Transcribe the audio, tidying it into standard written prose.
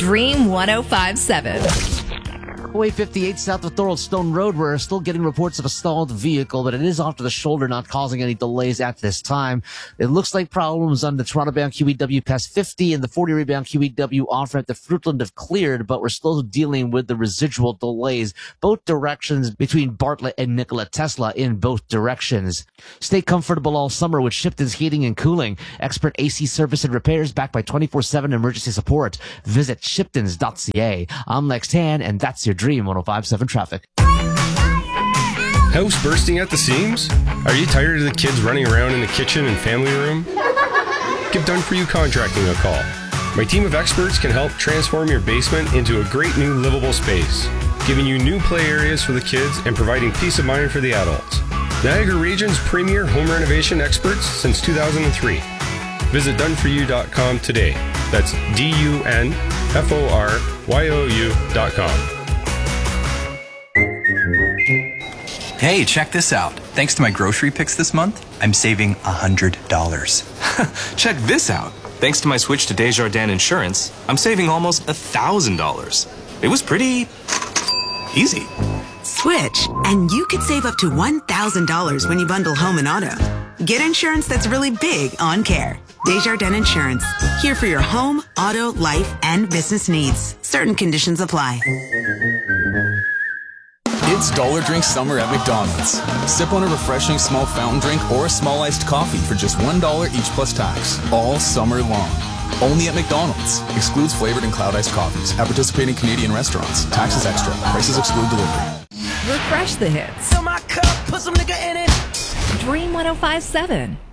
Dream 105.7. Highway 58 south of Thorold Stone Road. We're still getting reports of a stalled vehicle, but it is off to the shoulder, not causing any delays at this time. It looks like problems on the Toronto-bound QEW past 50 and the 40-bound QEW off-ramp to Fruitland have cleared, but we're still dealing with the residual delays, both directions between Bartlett and Nikola Tesla in both directions. Stay comfortable all summer with Shipton's Heating and Cooling. Expert AC service and repairs backed by 24/7 emergency support. Visit shiptons.ca. I'm Lex Tan, and that's your Dream 105.7 traffic. House bursting at the seams? Are you tired of the kids running around in the kitchen and family room? Give Done For You Contracting a call. My team of experts can help transform your basement into a great new livable space, giving you new play areas for the kids and providing peace of mind for the adults. Niagara Region's premier home renovation experts since 2003. Visit doneforyou.com today. That's DUNFORYOU.com. Hey, check this out. Thanks to my grocery picks this month, I'm saving $100. Check this out. Thanks to my switch to Desjardins Insurance, I'm saving almost $1,000. It was pretty easy. Switch, and you could save up to $1,000 when you bundle home and auto. Get insurance that's really big on care. Desjardins Insurance. Here for your home, auto, life, and business needs. Certain conditions apply. It's Dollar Drink Summer at McDonald's. Sip on a refreshing small fountain drink or a small iced coffee for just $1 each plus tax. All summer long. Only at McDonald's. Excludes flavored and cloud iced coffees. At participating Canadian restaurants. Taxes extra. Prices exclude delivery. Refresh the hits. Fill my cup, put some nigga in it. Dream 105.7.